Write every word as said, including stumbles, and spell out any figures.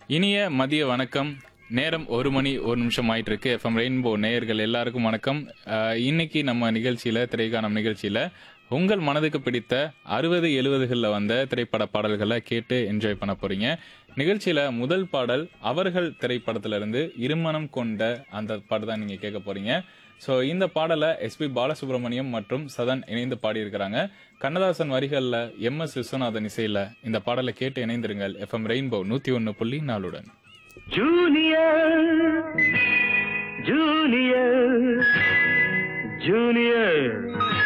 இனிய மதிய வணக்கம். நேரம் ஒரு மணி ஒரு நிமிஷம் ஆயிட்டு இருக்கு. எஃப்எம் ரெயின்போ நேயர்கள் எல்லாருக்கும் வணக்கம். அஹ், இன்னைக்கு நம்ம நிகழ்ச்சியில திரைக்கானம் நிகழ்ச்சியில உங்கள் மனதுக்கு பிடித்த அறுபது எழுபதுகளில் வந்த திரைப்பட பாடல்களை கேட்டு என்ஜாய் பண்ண போறீங்க. நிகழ்ச்சியில முதல் பாடல் அவர்கள் திரைப்படத்துல இருந்து இருமனம் கொண்ட அந்த பாட்டு தான் நீங்க கேட்க போறீங்க. ஸோ இந்த பாடலை எஸ்பி பாலசுப்ரமணியம் மற்றும் சதன் இணைந்து பாடியிருக்கிறாங்க. கண்ணதாசன் வரிகள்ல எம் எஸ் விஸ்வநாதன் இசையில இந்த பாடலை கேட்டு இணைந்திருங்கள் எஃப்எம் ரெயின்போ நூத்தி ஒன்னு புள்ளி நாலுடன். Junior junior junior